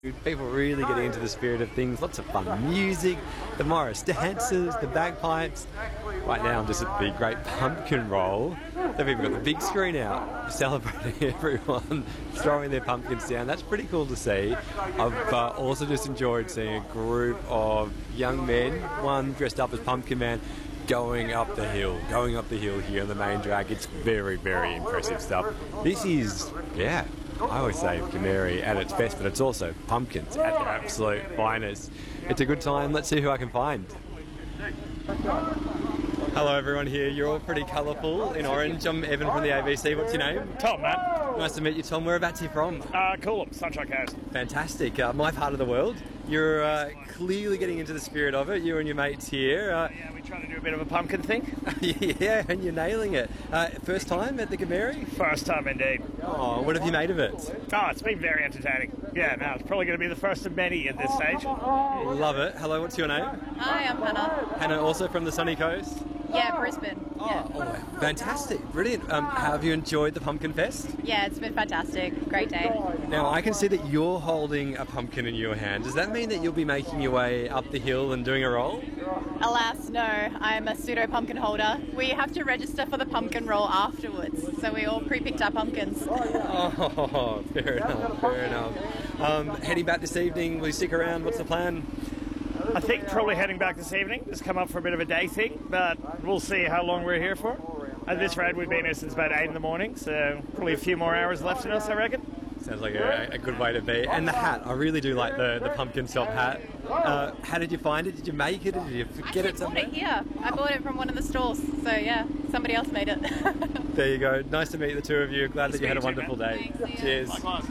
People really getting into the spirit of things, lots of fun music, the Morris dancers, the bagpipes. Right now I'm just at the Great Pumpkin Roll. They've even got the big screen out, celebrating everyone throwing their pumpkins down. That's pretty cool to see. I've also just enjoyed seeing a group of young men, one dressed up as Pumpkin Man, going up the hill here on the main drag. It's very, very impressive stuff. This is, I always say Kimera at its best, but it's also pumpkins at their absolute finest. It's a good time. Let's see who I can find. Hello everyone here. You're all pretty colourful in orange. I'm Evan from the ABC. What's your name? Tom, Matt. Nice to meet you, Tom. Whereabouts are you from? Coolum, Sunshine Coast. Fantastic. My part of the world. You're clearly getting into the spirit of it, you and your mates here. Yeah, we're trying to do a bit of a pumpkin thing. Yeah, and you're nailing it. First time at the Kimera? First time indeed. Oh, what have you made of it? Oh, it's been very entertaining. Yeah, no, it's probably going to be the first of many at this stage. Love it. Hello, what's your name? Hi, I'm Hannah. Hannah, also from the sunny coast? Yeah, Brisbane. Oh, fantastic. Brilliant. Have you enjoyed the Pumpkin Fest? Yeah, it's been fantastic. Great day. Now, I can see that you're holding a pumpkin in your hand. Does that mean that you'll be making your way up the hill and doing a roll? Alas, no. I'm a pseudo pumpkin holder. We have to register for the pumpkin roll afterwards, so we all pre-picked our pumpkins. Oh, fair enough. Heading back this evening, will you stick around? What's the plan? I think probably heading back this evening. Just come up for a bit of a day thing, but we'll see how long we're here for. At this rate, we've been here since about 8 in the morning, so probably a few more hours left in us, I reckon. Sounds like a good way to be. And the hat, I really do like the pumpkin top hat. How did you find it? Did you make it? Did you forget it somewhere? I bought it here. I bought it from one of the stores, so yeah, somebody else made it. There you go. Nice to meet the two of you. Glad that you had a wonderful day. Thanks, Cheers. Likewise.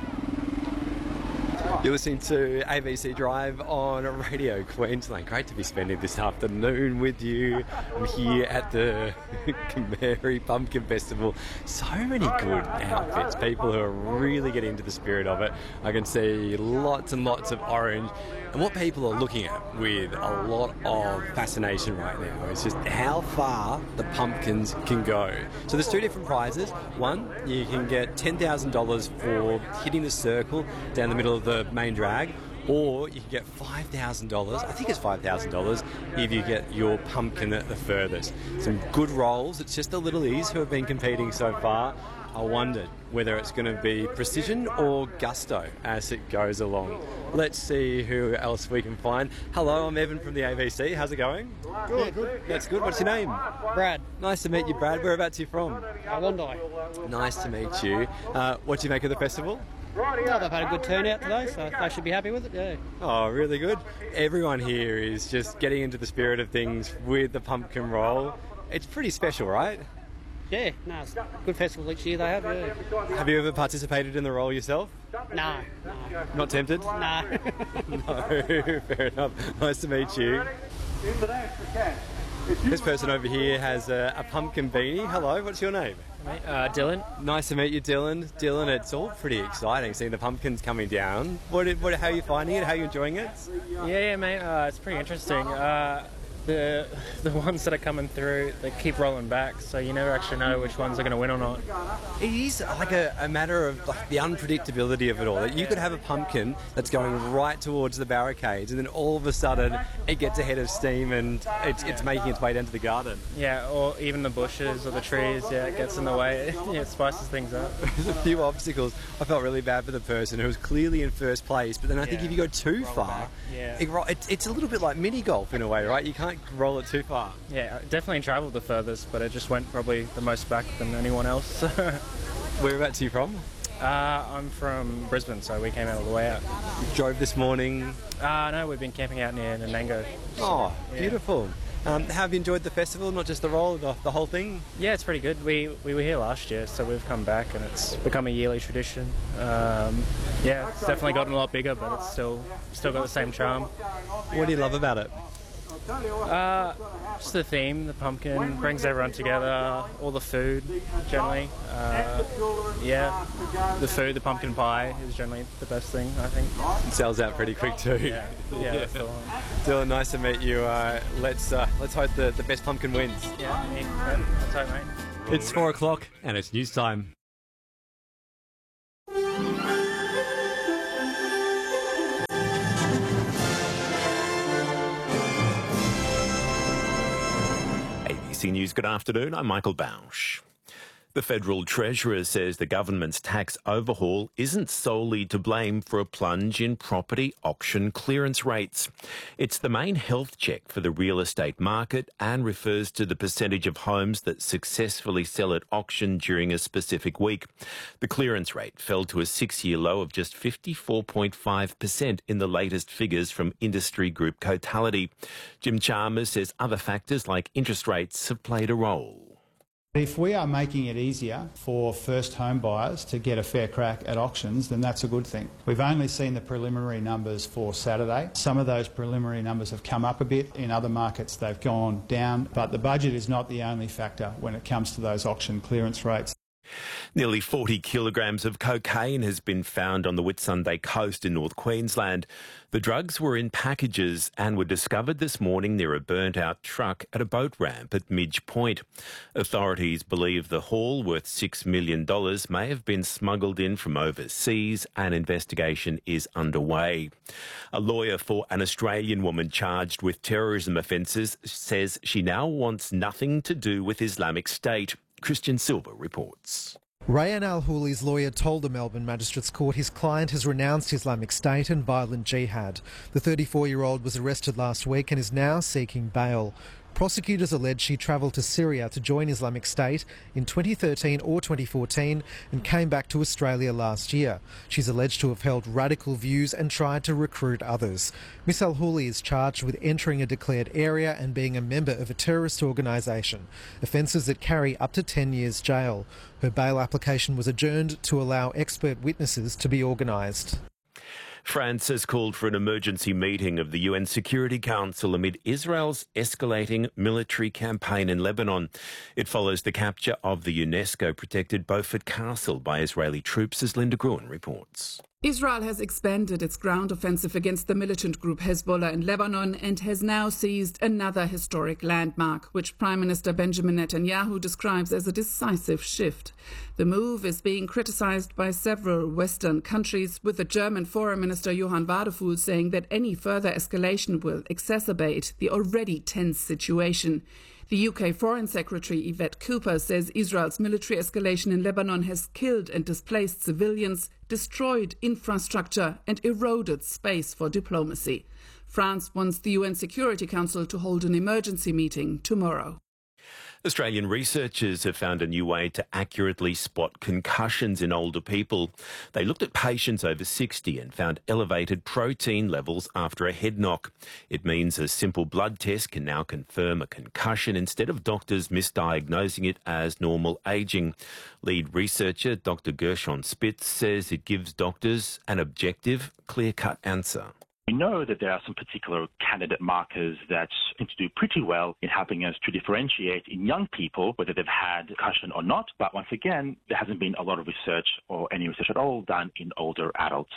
You're listening to ABC Drive on Radio Queensland. Great to be spending this afternoon with you. I'm here at the Kimera Pumpkin Festival. So many good outfits. People who are really getting into the spirit of it. I can see lots and lots of orange. And what people are looking at with a lot of fascination right now is just how far the pumpkins can go. So there's two different prizes. One, you can get $10,000 for hitting the circle down the middle of the main drag, or you can get $5,000, I think it's $5,000, if you get your pumpkin at the furthest. Some good rolls. It's just the littlies who have been competing so far. I wondered whether it's going to be precision or gusto as it goes along. Let's see who else we can find. Hello, I'm Evan from the ABC. How's it going? Good. That's good. What's your name? Brad. Nice to meet you, Brad. Whereabouts are you from? Bondi. Nice to meet you. What do you make of the festival? Oh, they've had a good turnout today, so they should be happy with it, yeah. Oh, really good. Everyone here is just getting into the spirit of things with the pumpkin roll. It's pretty special, right? Yeah, no, it's a good festival each year they have, yeah. Have you ever participated in the roll yourself? No. Not tempted? No. No, fair enough. Nice to meet you. This person over here has a pumpkin beanie. Hello, what's your name? Dylan. Nice to meet you, Dylan. Dylan, it's all pretty exciting seeing the pumpkins coming down. How are you finding it? How are you enjoying it? Yeah, mate. It's pretty interesting. The ones that are coming through, they keep rolling back, so you never actually know which ones are going to win or not. It is like a matter of like the unpredictability of it all. That you could have a pumpkin that's going right towards the barricades, and then all of a sudden it gets ahead of steam and it's making its way down to the garden. Yeah, or even the bushes or the trees. Yeah, it gets in the way. Yeah, it spices things up. There's a few obstacles. I felt really bad for the person who was clearly in first place, but then I think if you go too far, it's a little bit like mini golf in a way, right? You can't roll it too far. Yeah, I definitely travelled the furthest, but it just went probably the most back than anyone else. Whereabouts are you from? I'm from Brisbane, so we came out all the way out. Drove this morning? No, we've been camping out near Nanango. Oh, beautiful. How have you enjoyed the festival, not just the roll, the whole thing? Yeah, it's pretty good. We were here last year, so we've come back and it's become a yearly tradition. Yeah, it's definitely gotten a lot bigger, but it's still got the same charm. What do you love about it? Just the theme, the pumpkin, brings everyone together, all the food, generally. The food, the pumpkin pie is generally the best thing, I think. It sells out pretty quick too. Yeah, that's the one. Dylan, nice to meet you. Let's hope the best pumpkin wins. Yeah, let's hope, mate. It's 4 o'clock and it's news time. ABC News, good afternoon. I'm Michael Bausch. The Federal Treasurer says the government's tax overhaul isn't solely to blame for a plunge in property auction clearance rates. It's the main health check for the real estate market and refers to the percentage of homes that successfully sell at auction during a specific week. The clearance rate fell to a 6-year low of just 54.5% in the latest figures from industry group Cotality. Jim Chalmers says other factors like interest rates have played a role. If we are making it easier for first home buyers to get a fair crack at auctions, then that's a good thing. We've only seen the preliminary numbers for Saturday. Some of those preliminary numbers have come up a bit. In other markets, they've gone down. But the budget is not the only factor when it comes to those auction clearance rates. Nearly 40 kilograms of cocaine has been found on the Whitsunday coast in North Queensland. The drugs were in packages and were discovered this morning near a burnt-out truck at a boat ramp at Midge Point. Authorities believe the haul, worth $6 million, may have been smuggled in from overseas. An investigation is underway. A lawyer for an Australian woman charged with terrorism offences says she now wants nothing to do with Islamic State. Christian Silva reports. Rayan Al-Houli's lawyer told the Melbourne Magistrates Court his client has renounced Islamic State and violent jihad. The 34-year-old was arrested last week and is now seeking bail. Prosecutors allege she travelled to Syria to join Islamic State in 2013 or 2014 and came back to Australia last year. She's alleged to have held radical views and tried to recruit others. Miss Al-Houli is charged with entering a declared area and being a member of a terrorist organisation, offences that carry up to 10 years jail. Her bail application was adjourned to allow expert witnesses to be organised. France has called for an emergency meeting of the UN Security Council amid Israel's escalating military campaign in Lebanon. It follows the capture of the UNESCO-protected Beaufort Castle by Israeli troops, as Linda Gruen reports. Israel has expanded its ground offensive against the militant group Hezbollah in Lebanon and has now seized another historic landmark, which Prime Minister Benjamin Netanyahu describes as a decisive shift. The move is being criticized by several Western countries, with the German Foreign Minister Johann Wadephul saying that any further escalation will exacerbate the already tense situation. The UK Foreign Secretary Yvette Cooper says Israel's military escalation in Lebanon has killed and displaced civilians, destroyed infrastructure and eroded space for diplomacy. France wants the UN Security Council to hold an emergency meeting tomorrow. Australian researchers have found a new way to accurately spot concussions in older people. They looked at patients over 60 and found elevated protein levels after a head knock. It means a simple blood test can now confirm a concussion instead of doctors misdiagnosing it as normal ageing. Lead researcher Dr. Gershon Spitz says it gives doctors an objective, clear-cut answer. We know that there are some particular candidate markers that seem to do pretty well in helping us to differentiate in young people whether they've had concussion or not. But once again, there hasn't been a lot of research or any research at all done in older adults.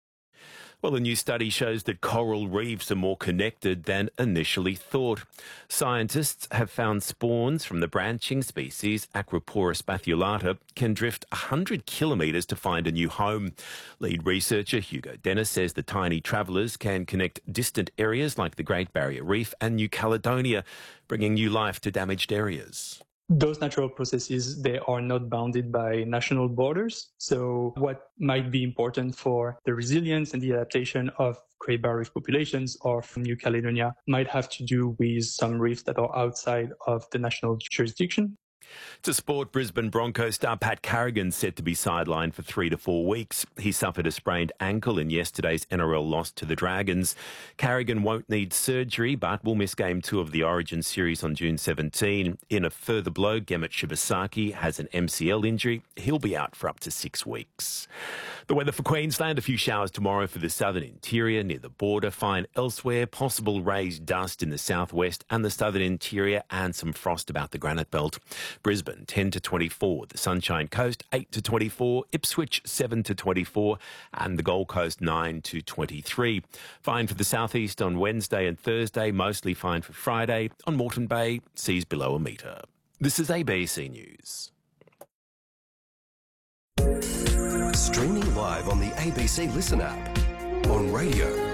Well, a new study shows that coral reefs are more connected than initially thought. Scientists have found spawns from the branching species Acroporus bathyolata can drift 100 kilometres to find a new home. Lead researcher Hugo Dennis says the tiny travellers can connect distant areas like the Great Barrier Reef and New Caledonia, bringing new life to damaged areas. Those natural processes, they are not bounded by national borders. So what might be important for the resilience and the adaptation of Great Barrier Reef populations or from New Caledonia might have to do with some reefs that are outside of the national jurisdiction. To sport, Brisbane Broncos star Pat Carrigan set to be sidelined for 3 to 4 weeks. He suffered a sprained ankle in yesterday's NRL loss to the Dragons. Carrigan won't need surgery but will miss Game 2 of the Origin series on June 17. In a further blow, Gemmet Shibasaki has an MCL injury. He'll be out for up to 6 weeks. The weather for Queensland, a few showers tomorrow for the southern interior near the border, fine elsewhere, possible raised dust in the southwest and the southern interior and some frost about the Granite Belt. Brisbane 10 to 24, the Sunshine Coast 8 to 24, Ipswich 7 to 24 and the Gold Coast 9 to 23. Fine for the southeast on Wednesday and Thursday, mostly fine for Friday. On Moreton Bay, seas below a metre. This is ABC News. Streaming live on the ABC Listen app, on radio,